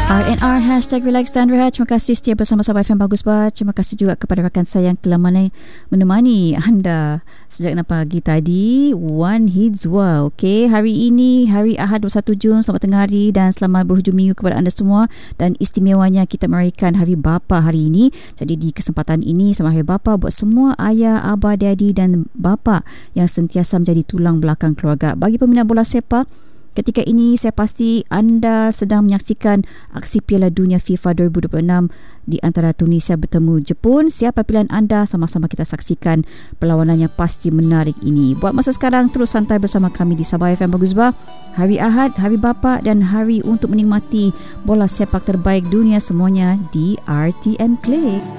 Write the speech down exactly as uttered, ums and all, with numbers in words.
R and R hashtag Relax dan Rehat. Terima kasih setia bersama Sabah F M Bagus Bah. Terima kasih juga kepada rakan saya yang telah menemani anda sejak enam pagi tadi. One Hizwa. Okey, hari ini hari Ahad dua puluh satu Jun. Selamat tengah hari dan selamat berhujung minggu kepada anda semua. Dan istimewanya kita merayakan Hari Bapa hari ini. Jadi di kesempatan ini selamat Hari Bapa buat semua ayah, abah, daddy dan bapa yang sentiasa menjadi tulang belakang keluarga. Bagi peminat bola sepak, ketika ini saya pasti anda sedang menyaksikan aksi Piala Dunia FIFA dua ribu dua puluh enam di antara Tunisia bertemu Jepun. Siapa pilihan anda? Sama-sama kita saksikan perlawanannya, pasti menarik ini. Buat masa sekarang terus santai bersama kami di Sabah F M Bagus Bah. Hari Ahad, Hari Bapa dan hari untuk menikmati bola sepak terbaik dunia semuanya di R T M Click.